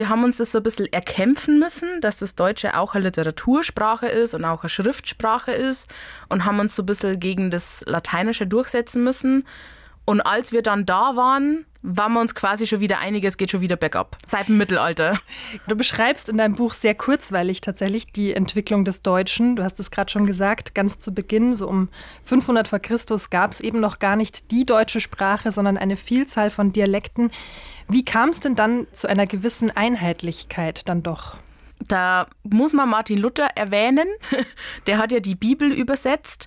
Wir haben uns das so ein bisschen erkämpfen müssen, dass das Deutsche auch eine Literatursprache ist und auch eine Schriftsprache ist und haben uns so ein bisschen gegen das Lateinische durchsetzen müssen. Und als wir dann da waren wir uns quasi schon wieder einig, es geht schon wieder bergab. Seit dem Mittelalter. Du beschreibst in deinem Buch sehr kurzweilig tatsächlich die Entwicklung des Deutschen. Du hast es gerade schon gesagt, ganz zu Beginn, so um 500 vor Christus, gab es eben noch gar nicht die deutsche Sprache, sondern eine Vielzahl von Dialekten. Wie kam es denn dann zu einer gewissen Einheitlichkeit dann doch? Da muss man Martin Luther erwähnen. Der hat ja die Bibel übersetzt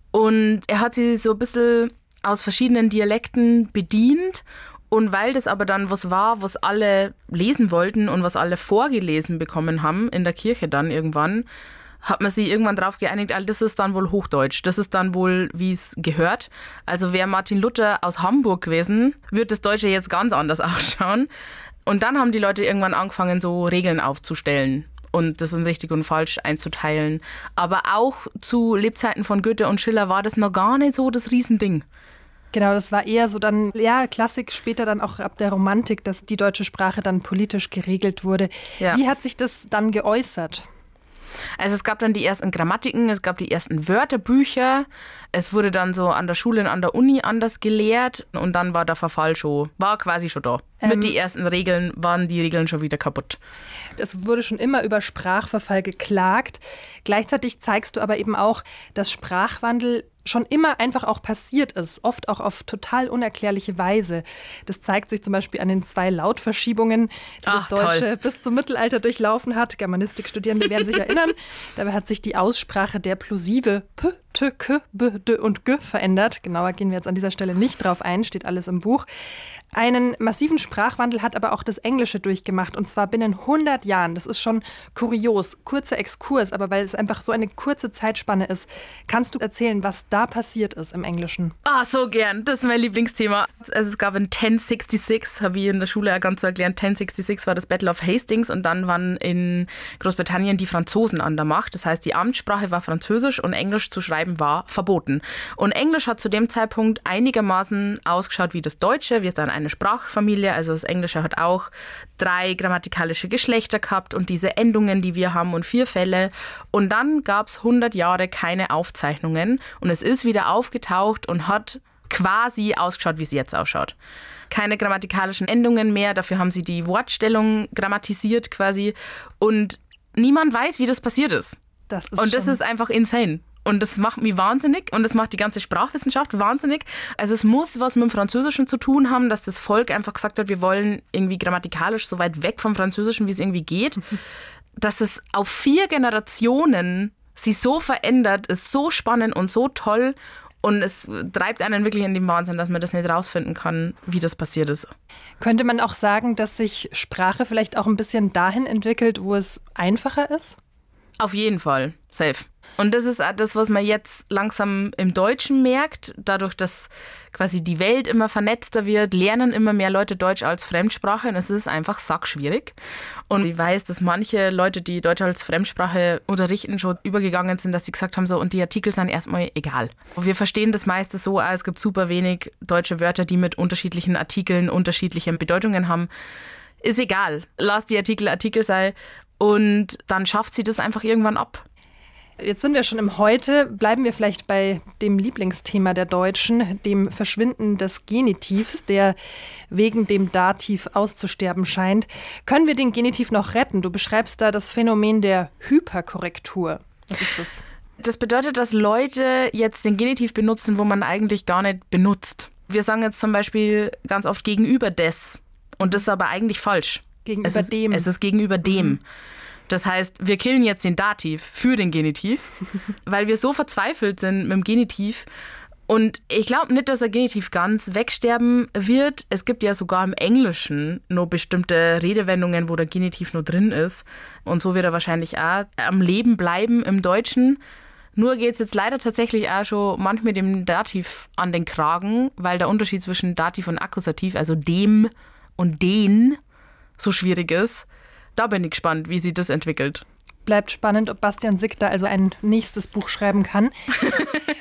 und er hat sie so ein bisschen aus verschiedenen Dialekten bedient. Und weil das aber dann was war, was alle lesen wollten und was alle vorgelesen bekommen haben in der Kirche dann irgendwann, hat man sich irgendwann darauf geeinigt, das ist dann wohl Hochdeutsch. Das ist dann wohl, wie es gehört. Also wäre Martin Luther aus Hamburg gewesen, wird das Deutsche jetzt ganz anders ausschauen. Und dann haben die Leute irgendwann angefangen, so Regeln aufzustellen und das in richtig und falsch einzuteilen. Aber auch zu Lebzeiten von Goethe und Schiller war das noch gar nicht so das Riesending. Genau, das war eher so dann, ja, Klassik, später dann auch ab der Romantik, dass die deutsche Sprache dann politisch geregelt wurde. Ja. Wie hat sich das dann geäußert? Also es gab dann die ersten Grammatiken, es gab die ersten Wörterbücher, es wurde dann so an der Schule und an der Uni anders gelehrt und dann war der Verfall war quasi schon da. Mit den ersten Regeln waren die Regeln schon wieder kaputt. Es wurde schon immer über Sprachverfall geklagt. Gleichzeitig zeigst du aber eben auch, dass Sprachwandel schon immer einfach auch passiert ist, oft auch auf total unerklärliche Weise. Das zeigt sich zum Beispiel an den 2 Lautverschiebungen, die das Deutsche toll. Bis zum Mittelalter durchlaufen hat. Germanistikstudierende werden sich erinnern. Dabei hat sich die Aussprache der Plosive P, T, K, B, D und G verändert. Genauer gehen wir jetzt an dieser Stelle nicht drauf ein, steht alles im Buch. Einen massiven Sprachwandel hat aber auch das Englische durchgemacht, und zwar binnen 100 Jahren. Das ist schon kurios. Kurzer Exkurs, aber weil es einfach so eine kurze Zeitspanne ist, kannst du erzählen, was da passiert ist im Englischen? So gern. Das ist mein Lieblingsthema. Also es gab in 1066, habe ich in der Schule ja ganz so erklärt, 1066 war das Battle of Hastings und dann waren in Großbritannien die Franzosen an der Macht. Das heißt, die Amtssprache war Französisch und Englisch zu schreiben war verboten. Und Englisch hat zu dem Zeitpunkt einigermaßen ausgeschaut wie das Deutsche. Wir sind eine Sprachfamilie, also das Englische hat auch 3 grammatikalische Geschlechter gehabt und diese Endungen, die wir haben und 4 Fälle. Und dann gab es 100 Jahre keine Aufzeichnungen und es ist wieder aufgetaucht und hat quasi ausgeschaut, wie es jetzt ausschaut. Keine grammatikalischen Endungen mehr, dafür haben sie die Wortstellung grammatisiert quasi und niemand weiß, wie das passiert ist. Das ist einfach insane. Und das macht mich wahnsinnig und das macht die ganze Sprachwissenschaft wahnsinnig. Also es muss was mit dem Französischen zu tun haben, dass das Volk einfach gesagt hat, wir wollen irgendwie grammatikalisch so weit weg vom Französischen, wie es irgendwie geht. Dass es auf 4 Generationen sich so verändert, ist so spannend und so toll. Und es treibt einen wirklich in den Wahnsinn, dass man das nicht rausfinden kann, wie das passiert ist. Könnte man auch sagen, dass sich Sprache vielleicht auch ein bisschen dahin entwickelt, wo es einfacher ist? Auf jeden Fall, safe. Und das ist auch das, was man jetzt langsam im Deutschen merkt. Dadurch, dass quasi die Welt immer vernetzter wird, lernen immer mehr Leute Deutsch als Fremdsprache und es ist einfach sackschwierig. Und ich weiß, dass manche Leute, die Deutsch als Fremdsprache unterrichten, schon übergegangen sind, dass sie gesagt haben, so, und die Artikel sind erstmal egal. Und wir verstehen das meistens so, es gibt super wenig deutsche Wörter, die mit unterschiedlichen Artikeln unterschiedliche Bedeutungen haben. Ist egal. Lass die Artikel sein und dann schafft sie das einfach irgendwann ab. Jetzt sind wir schon im Heute. Bleiben wir vielleicht bei dem Lieblingsthema der Deutschen, dem Verschwinden des Genitivs, der wegen dem Dativ auszusterben scheint. Können wir den Genitiv noch retten? Du beschreibst da das Phänomen der Hyperkorrektur. Was ist das? Das bedeutet, dass Leute jetzt den Genitiv benutzen, wo man eigentlich gar nicht benutzt. Wir sagen jetzt zum Beispiel ganz oft gegenüber des. Und das ist aber eigentlich falsch. Gegenüber dem. Es ist gegenüber dem. Das heißt, wir killen jetzt den Dativ für den Genitiv, weil wir so verzweifelt sind mit dem Genitiv. Und ich glaube nicht, dass der Genitiv ganz wegsterben wird. Es gibt ja sogar im Englischen nur bestimmte Redewendungen, wo der Genitiv nur drin ist. Und so wird er wahrscheinlich auch am Leben bleiben im Deutschen. Nur geht es jetzt leider tatsächlich auch schon manchmal dem Dativ an den Kragen, weil der Unterschied zwischen Dativ und Akkusativ, also dem und den, so schwierig ist. Da bin ich gespannt, wie sich das entwickelt. Bleibt spannend, ob Bastian Sick da also ein nächstes Buch schreiben kann.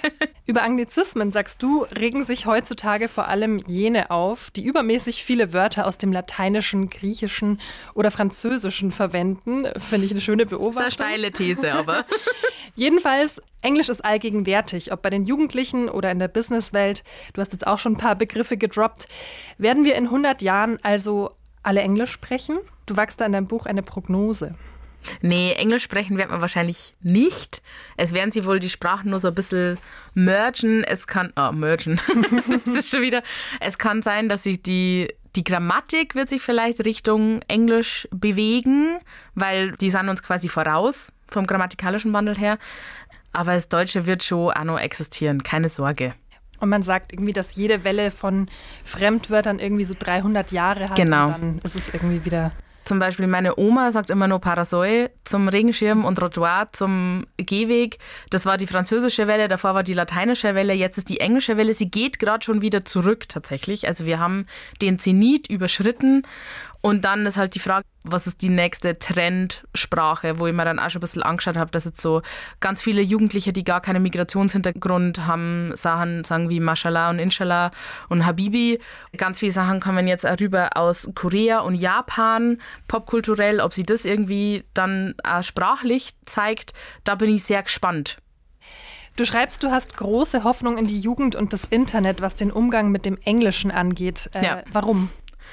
Über Anglizismen, sagst du, regen sich heutzutage vor allem jene auf, die übermäßig viele Wörter aus dem Lateinischen, Griechischen oder Französischen verwenden. Finde ich eine schöne Beobachtung. Das ist eine steile These, aber. Jedenfalls, Englisch ist allgegenwärtig, ob bei den Jugendlichen oder in der Businesswelt. Du hast jetzt auch schon ein paar Begriffe gedroppt. Werden wir in 100 Jahren also alle Englisch sprechen? Du wagst da in deinem Buch eine Prognose. Nee, Englisch sprechen wird man wahrscheinlich nicht. Es werden sie wohl die Sprachen nur so ein bisschen mergen. Mergen. Das ist schon wieder. Es kann sein, dass sich die Grammatik wird sich vielleicht Richtung Englisch bewegen, weil die sind uns quasi voraus vom grammatikalischen Wandel her. Aber das Deutsche wird schon auch noch existieren, keine Sorge. Und man sagt irgendwie, dass jede Welle von Fremdwörtern irgendwie so 300 Jahre hat. Genau. Und dann ist es irgendwie wieder... Zum Beispiel meine Oma sagt immer nur Parasol zum Regenschirm und Trottoir zum Gehweg. Das war die französische Welle, davor war die lateinische Welle, jetzt ist die englische Welle. Sie geht gerade schon wieder zurück tatsächlich. Also wir haben den Zenit überschritten. Und dann ist halt die Frage, was ist die nächste Trendsprache, wo ich mir dann auch schon ein bisschen angeschaut habe, dass jetzt so ganz viele Jugendliche, die gar keinen Migrationshintergrund haben, Sachen sagen wie Mashallah und Inshallah und Habibi. Ganz viele Sachen kommen jetzt auch rüber aus Korea und Japan, popkulturell. Ob sie das irgendwie dann auch sprachlich zeigt, da bin ich sehr gespannt. Du schreibst, du hast große Hoffnung in die Jugend und das Internet, was den Umgang mit dem Englischen angeht. Ja. Warum?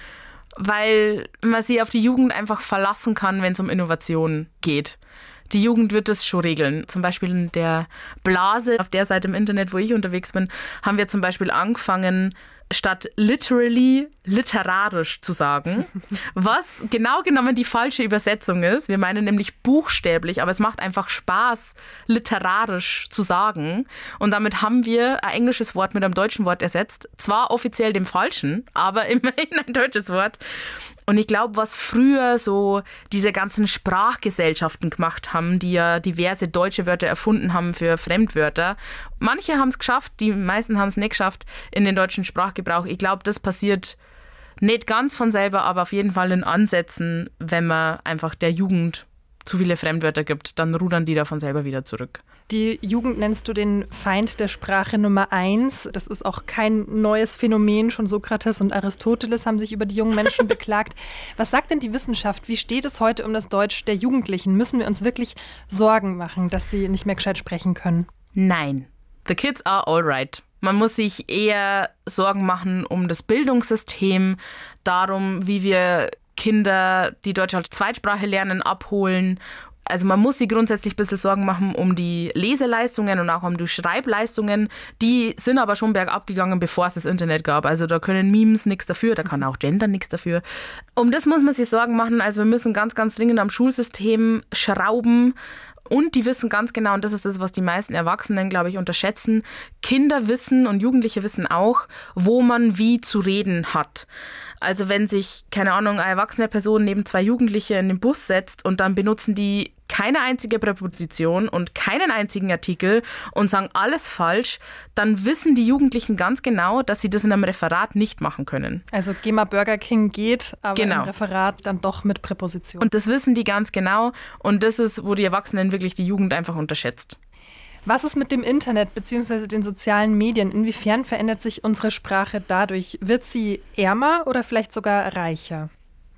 Weil man sich auf die Jugend einfach verlassen kann, wenn es um Innovation geht. Die Jugend wird das schon regeln. Zum Beispiel in der Blase, auf der Seite im Internet, wo ich unterwegs bin, haben wir zum Beispiel angefangen, statt literally literarisch zu sagen, was genau genommen die falsche Übersetzung ist. Wir meinen nämlich buchstäblich, aber es macht einfach Spaß, literarisch zu sagen. Und damit haben wir ein englisches Wort mit einem deutschen Wort ersetzt. Zwar offiziell dem falschen, aber immerhin ein deutsches Wort. Und ich glaube, was früher so diese ganzen Sprachgesellschaften gemacht haben, die ja diverse deutsche Wörter erfunden haben für Fremdwörter. Manche haben es geschafft, die meisten haben es nicht geschafft in den deutschen Sprachgebrauch. Ich glaube, das passiert nicht ganz von selber, aber auf jeden Fall in Ansätzen, wenn man einfach der Jugend zu viele Fremdwörter gibt, dann rudern die da von selber wieder zurück. Die Jugend nennst du den Feind der Sprache Nummer 1. Das ist auch kein neues Phänomen. Schon Sokrates und Aristoteles haben sich über die jungen Menschen beklagt. Was sagt denn die Wissenschaft? Wie steht es heute um das Deutsch der Jugendlichen? Müssen wir uns wirklich Sorgen machen, dass sie nicht mehr gescheit sprechen können? Nein. The kids are all right. Man muss sich eher Sorgen machen um das Bildungssystem, darum, wie wir Kinder, die Deutsch als Zweitsprache lernen, abholen. Also man muss sich grundsätzlich ein bisschen Sorgen machen um die Leseleistungen und auch um die Schreibleistungen. Die sind aber schon bergab gegangen, bevor es das Internet gab. Also da können Memes nichts dafür, da kann auch Gender nichts dafür. Um das muss man sich Sorgen machen. Also wir müssen ganz, ganz dringend am Schulsystem schrauben. Und die wissen ganz genau, und das ist das, was die meisten Erwachsenen, glaube ich, unterschätzen, Kinder wissen und Jugendliche wissen auch, wo man wie zu reden hat. Also wenn sich, keine Ahnung, eine erwachsene Person neben zwei Jugendliche in den Bus setzt und dann benutzen die keine einzige Präposition und keinen einzigen Artikel und sagen alles falsch, dann wissen die Jugendlichen ganz genau, dass sie das in einem Referat nicht machen können. Also geh mal Burger King geht, aber genau. Im Referat dann doch mit Präposition. Und das wissen die ganz genau und das ist, wo die Erwachsenen wirklich die Jugend einfach unterschätzt. Was ist mit dem Internet bzw. den sozialen Medien? Inwiefern verändert sich unsere Sprache dadurch? Wird sie ärmer oder vielleicht sogar reicher?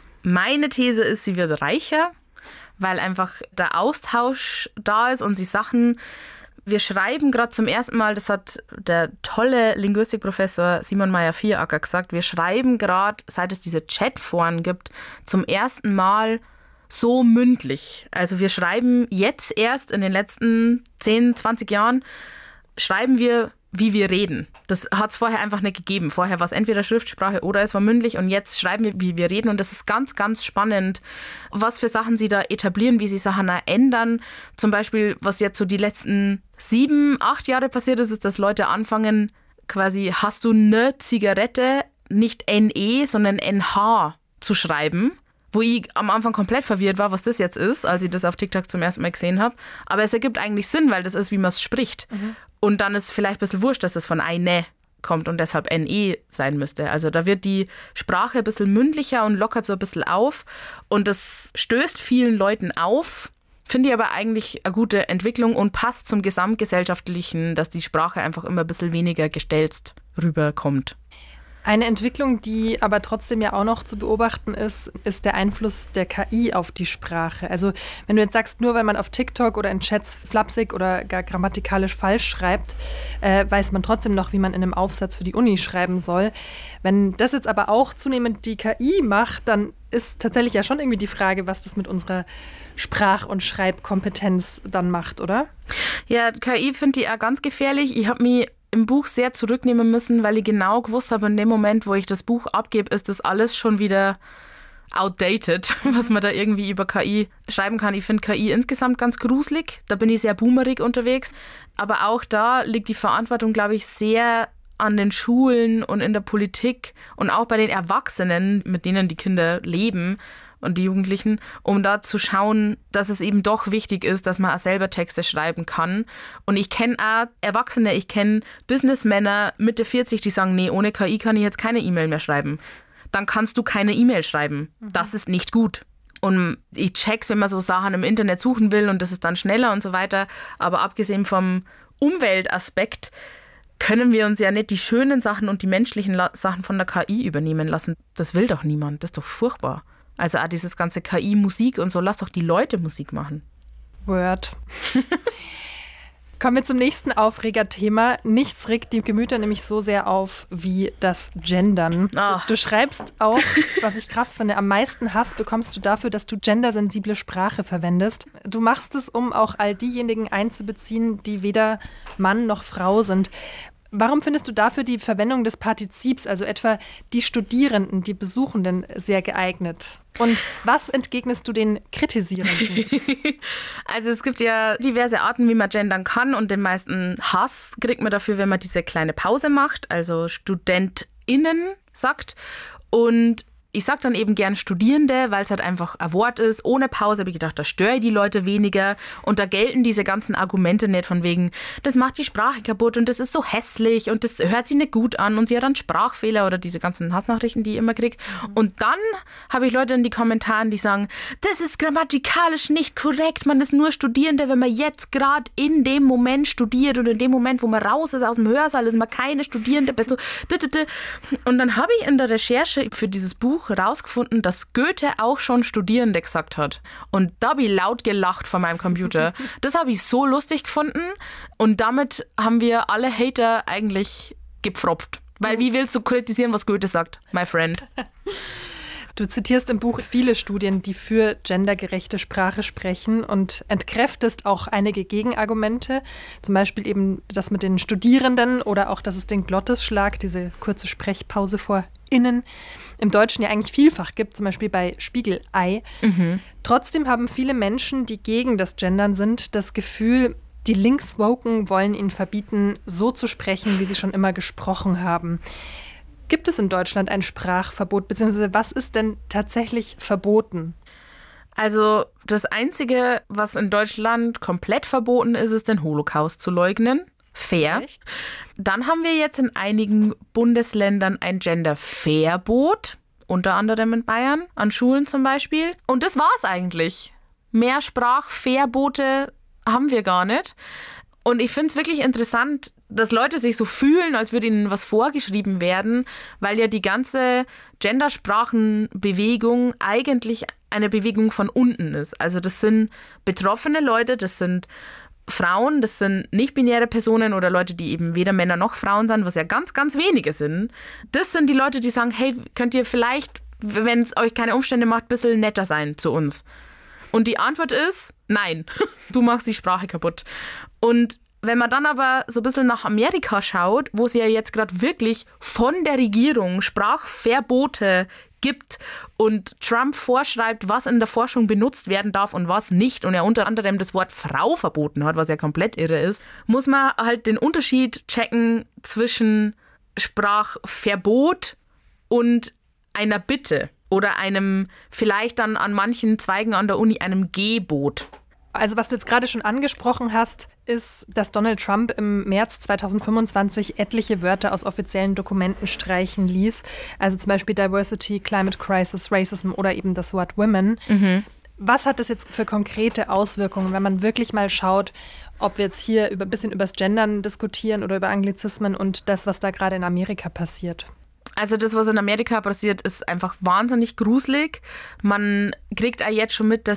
Meine These ist, sie wird reicher, weil einfach der Austausch da ist und sie Sachen, wir schreiben gerade zum ersten Mal, das hat der tolle Linguistikprofessor Simon Meyer-Vieracker gesagt, wir schreiben gerade, seit es diese Chatforen gibt, zum ersten Mal so mündlich. Also wir schreiben jetzt erst in den letzten 10, 20 Jahren, schreiben wir, wie wir reden. Das hat es vorher einfach nicht gegeben. Vorher war es entweder Schriftsprache oder es war mündlich und jetzt schreiben wir, wie wir reden und das ist ganz, ganz spannend, was für Sachen sie da etablieren, wie sie Sachen ändern. Zum Beispiel, was jetzt so die letzten 7, 8 Jahre passiert ist, ist, dass Leute anfangen, quasi, hast du eine Zigarette, nicht NE, sondern NH zu schreiben. Wo ich am Anfang komplett verwirrt war, was das jetzt ist, als ich das auf TikTok zum ersten Mal gesehen habe. Aber es ergibt eigentlich Sinn, weil das ist, wie man es spricht. Mhm. Und dann ist vielleicht ein bisschen wurscht, dass das von eine kommt und deshalb NE sein müsste. Also da wird die Sprache ein bisschen mündlicher und lockert so ein bisschen auf. Und das stößt vielen Leuten auf, Finde ich aber eigentlich eine gute Entwicklung und passt zum Gesamtgesellschaftlichen, dass die Sprache einfach immer ein bisschen weniger gestelzt rüberkommt. Eine Entwicklung, die aber trotzdem ja auch noch zu beobachten ist, ist der Einfluss der KI auf die Sprache. Also wenn du jetzt sagst, nur weil man auf TikTok oder in Chats flapsig oder gar grammatikalisch falsch schreibt, weiß man trotzdem noch, wie man in einem Aufsatz für die Uni schreiben soll. Wenn das jetzt aber auch zunehmend die KI macht, dann ist tatsächlich ja schon irgendwie die Frage, was das mit unserer Sprach- und Schreibkompetenz dann macht, oder? Ja, KI finde ich auch ganz gefährlich. Ich habe mich im Buch sehr zurücknehmen müssen, weil ich genau gewusst habe, in dem Moment, wo ich das Buch abgebe, ist das alles schon wieder outdated, was man da irgendwie über KI schreiben kann. Ich finde KI insgesamt ganz gruselig, da bin ich sehr boomerig unterwegs, aber auch da liegt die Verantwortung, glaube ich, sehr an den Schulen und in der Politik und auch bei den Erwachsenen, mit denen die Kinder leben und die Jugendlichen, um da zu schauen, dass es eben doch wichtig ist, dass man auch selber Texte schreiben kann. Und ich kenne auch Erwachsene, ich kenne Businessmänner Mitte 40, die sagen, nee, ohne KI kann ich jetzt keine E-Mail mehr schreiben. Dann kannst du keine E-Mail schreiben. Das ist nicht gut. Und ich check's, wenn man so Sachen im Internet suchen will und das ist dann schneller und so weiter. Aber abgesehen vom Umweltaspekt können wir uns ja nicht die schönen Sachen und die menschlichen Sachen von der KI übernehmen lassen. Das will doch niemand, das ist doch furchtbar. Also auch dieses ganze KI-Musik und so, lass doch die Leute Musik machen. Word. Kommen wir zum nächsten Aufregerthema. Nichts regt die Gemüter nämlich so sehr auf wie das Gendern. Du schreibst auch, was ich krass finde, am meisten Hass bekommst du dafür, dass du gendersensible Sprache verwendest. Du machst es, um auch all diejenigen einzubeziehen, die weder Mann noch Frau sind. Warum findest du dafür die Verwendung des Partizips, also etwa die Studierenden, die Besuchenden, sehr geeignet? Und was entgegnest du den Kritisierenden? Also es gibt ja diverse Arten, wie man gendern kann und den meisten Hass kriegt man dafür, wenn man diese kleine Pause macht, also StudentInnen sagt. Und ich sage dann eben gern Studierende, weil es halt einfach ein Wort ist. Ohne Pause habe ich gedacht, da störe ich die Leute weniger. Und da gelten diese ganzen Argumente nicht von wegen, das macht die Sprache kaputt und das ist so hässlich und das hört sich nicht gut an und sie hat dann Sprachfehler oder diese ganzen Hassnachrichten, die ich immer kriege. Und dann habe ich Leute in die Kommentaren, die sagen, das ist grammatikalisch nicht korrekt, man ist nur Studierende, wenn man jetzt gerade in dem Moment studiert und in dem Moment, wo man raus ist aus dem Hörsaal, ist man keine Studierende. Und dann habe ich in der Recherche für dieses Buch herausgefunden, dass Goethe auch schon Studierende gesagt hat. Und da habe ich laut gelacht vor meinem Computer. Das habe ich so lustig gefunden und damit haben wir alle Hater eigentlich gepfropft. Weil wie willst du kritisieren, was Goethe sagt, my friend? Du zitierst im Buch viele Studien, die für gendergerechte Sprache sprechen und entkräftest auch einige Gegenargumente, zum Beispiel eben das mit den Studierenden oder auch, dass es den Glottisschlag, diese kurze Sprechpause vor Innen, im Deutschen ja eigentlich vielfach gibt, zum Beispiel bei Spiegelei. Trotzdem haben viele Menschen, die gegen das Gendern sind, das Gefühl, die Linkswoken wollen ihnen verbieten, so zu sprechen, wie sie schon immer gesprochen haben. Gibt es in Deutschland ein Sprachverbot, beziehungsweise was ist denn tatsächlich verboten? Also das Einzige, was in Deutschland komplett verboten ist, ist den Holocaust zu leugnen. Fair. Echt? Dann haben wir jetzt in einigen Bundesländern ein Gender-Verbot, unter anderem in Bayern, an Schulen zum Beispiel. Und das war's eigentlich. Mehr Sprachverbote haben wir gar nicht. Und ich finde es wirklich interessant, dass Leute sich so fühlen, als würde ihnen was vorgeschrieben werden, weil ja die ganze Gendersprachenbewegung eigentlich eine Bewegung von unten ist. Also das sind betroffene Leute, das sind Frauen, das sind nicht-binäre Personen oder Leute, die eben weder Männer noch Frauen sind, was ja ganz, ganz wenige sind. Das sind die Leute, die sagen, hey, könnt ihr vielleicht, wenn es euch keine Umstände macht, ein bisschen netter sein zu uns? Und die Antwort ist, nein, du machst die Sprache kaputt. Und wenn man dann aber so ein bisschen nach Amerika schaut, wo es ja jetzt gerade wirklich von der Regierung Sprachverbote gibt und Trump vorschreibt, was in der Forschung benutzt werden darf und was nicht und er unter anderem das Wort Frau verboten hat, was ja komplett irre ist, muss man halt den Unterschied checken zwischen Sprachverbot und einer Bitte oder einem vielleicht dann an manchen Zweigen an der Uni einem Gebot. Also was du jetzt gerade schon angesprochen hast, ist, dass Donald Trump im März 2025 etliche Wörter aus offiziellen Dokumenten streichen ließ. Also zum Beispiel Diversity, Climate Crisis, Racism oder eben das Wort Women. Was hat das jetzt für konkrete Auswirkungen, wenn man wirklich mal schaut, ob wir jetzt hier ein bisschen über das Gendern diskutieren oder über Anglizismen und das, was da gerade in Amerika passiert? Also das, was in Amerika passiert, ist einfach wahnsinnig gruselig. Man kriegt auch jetzt schon mit, dass